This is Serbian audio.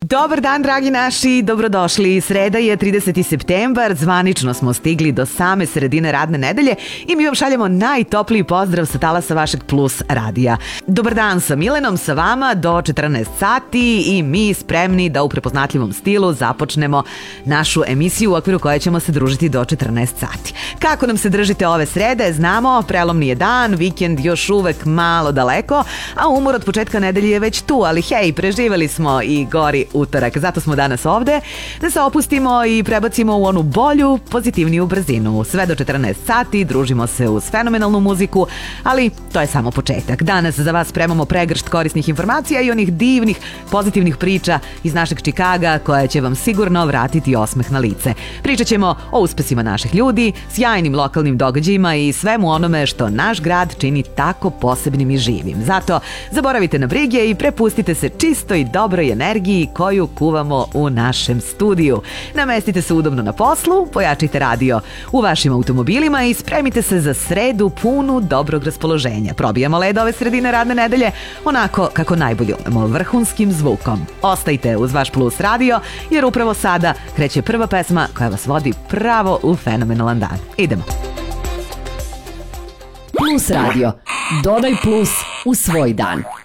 Dobar dan, dragi naši, dobrodošli. Sreda je 30. septembar, zvanično smo stigli do same sredine radne nedelje i mi vam šaljemo najtopliji pozdrav sa talasa vašeg Plus radija. Dobar dan sa Milenom, sa vama do 14 sati i mi spremni da u prepoznatljivom stilu započnemo našu emisiju u okviru koje ćemo se družiti do 14 sati. Kako nam se držite ove srede, znamo, prelomni je dan, vikend još uvek malo daleko, a umor od početka nedelje je već tu, ali hej, preživeli smo i gori utorak. Zato smo danas ovde da se opustimo i prebacimo u onu bolju, pozitivniju brzinu. Sve do 14 sati družimo se uz fenomenalnu muziku, ali to je samo početak. Danas za vas spremamo pregršt korisnih informacija i onih divnih, pozitivnih priča iz našeg Čikaga koje će vam sigurno vratiti osmeh na lice. Pričat ćemo o uspesima naših ljudi, sjajnim lokalnim događajima i svemu onome što naš grad čini tako posebnim i živim. Zato zaboravite na brige i prepustite se čistoj, dobroj energiji koju kuvamo u našem studiju. Namestite se udobno na poslu, pojačite radio u vašim automobilima i spremite se za sredu punu dobrog raspoloženja. Probijamo led ove sredine radne nedelje onako kako najbolje umemo, vrhunskim zvukom. Ostajte uz vaš Plus radio jer upravo sada kreće prva pesma koja vas vodi pravo u fenomenalan dan. Idemo. Plus radio. Dodaj plus u svoj dan.